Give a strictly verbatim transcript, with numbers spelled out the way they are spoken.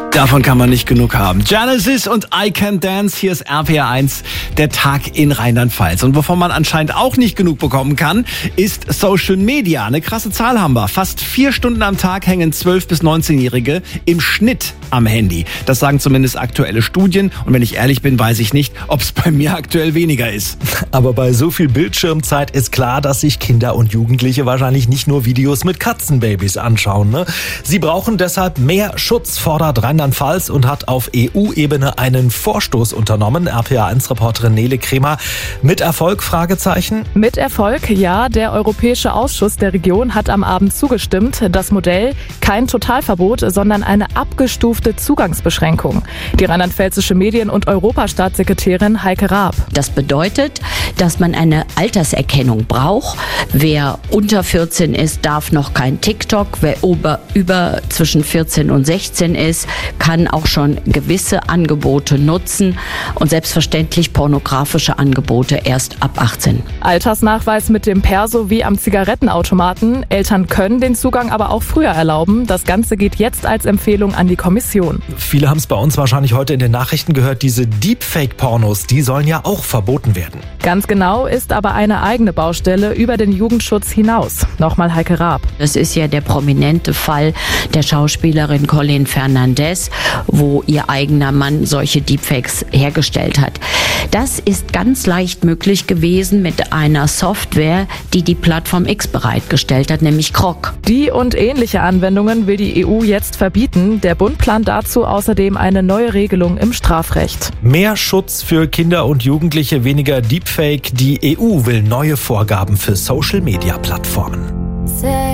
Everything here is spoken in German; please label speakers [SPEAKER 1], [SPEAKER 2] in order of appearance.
[SPEAKER 1] Davon kann man nicht genug haben. Genesis und I Can Dance, hier ist R P R eins, der Tag in Rheinland-Pfalz. Und wovon man anscheinend auch nicht genug bekommen kann, ist Social Media. Eine krasse Zahl haben wir. Fast vier Stunden am Tag hängen zwölf- bis neunzehnjährige im Schnitt am Handy. Das sagen zumindest aktuelle Studien. Und wenn ich ehrlich bin, weiß ich nicht, ob es bei mir aktuell weniger ist.
[SPEAKER 2] Aber bei so viel Bildschirmzeit ist klar, dass sich Kinder und Jugendliche wahrscheinlich nicht nur Videos mit Katzenbabys anschauen. Ne? Sie brauchen deshalb mehr Schutz, fordert Rheinland-Pfalz und hat auf E U-Ebene einen Vorstoß unternommen. R P R eins-Reporterin Nele Kremer. Mit Erfolg? Fragezeichen?
[SPEAKER 3] Mit Erfolg, ja. Der Europäische Ausschuss der Region hat am Abend zugestimmt. Das Modell kein Totalverbot, sondern eine abgestufte Zugangsbeschränkung. Die rheinland-pfälzische Medien- und Europastaatssekretärin Heike Raab.
[SPEAKER 4] Das bedeutet, dass man eine Alterserkennung braucht. Wer unter vierzehn ist, darf noch kein TikTok. Wer über, über zwischen vierzehn und sechzehn ist, kann auch schon gewisse Angebote nutzen und selbstverständlich pornografische Angebote erst ab achtzehn.
[SPEAKER 3] Altersnachweis mit dem Perso wie am Zigarettenautomaten. Eltern können den Zugang aber auch früher erlauben. Das Ganze geht jetzt als Empfehlung an die Kommission.
[SPEAKER 2] Viele haben es bei uns wahrscheinlich heute in den Nachrichten gehört, diese Deepfake-Pornos, die sollen ja auch verboten werden.
[SPEAKER 3] Ganz genau, ist aber eine eigene Baustelle über den Jugendschutz hinaus. Nochmal Heike Raab.
[SPEAKER 4] Das ist ja der prominente Fall der Schauspielerin Colleen Fernandez, wo ihr eigener Mann solche Deepfakes hergestellt hat. Das ist ganz leicht möglich gewesen mit einer Software, die die Plattform X bereitgestellt hat, nämlich Grok.
[SPEAKER 3] Die und ähnliche Anwendungen will die E U jetzt verbieten. Der Bund plant dazu außerdem eine neue Regelung im Strafrecht.
[SPEAKER 2] Mehr Schutz für Kinder und Jugendliche, weniger Deepfake. Die E U will neue Vorgaben für Social-Media-Plattformen.